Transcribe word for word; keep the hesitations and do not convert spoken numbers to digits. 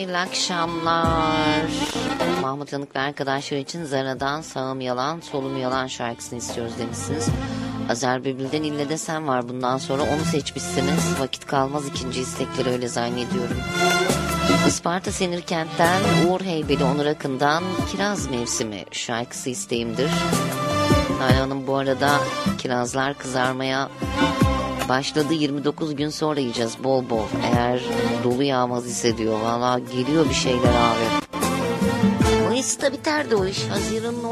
hayırlı akşamlar. Mahmut Yanık ve arkadaşlar için Zara'dan Sağım Yalan, Solum Yalan şarkısını istiyoruz demişsiniz. Azer Bülbül'den İlle de Sen var. Bundan sonra onu seçmişsiniz. Vakit kalmaz ikinci istekleri, öyle zannediyorum. Isparta Senirkent'ten Uğur Heybeli Onur Akın'dan Kiraz Mevsimi şarkısı isteğimdir. Nalan Hanım, bu arada kirazlar kızarmaya başladı. yirmi dokuz gün sonra yiyeceğiz bol bol. Eğer dolu yağmaz hissediyor. Valla geliyor bir şeyler abi. Mayıs'ta biterdi o iş. Haziran'ın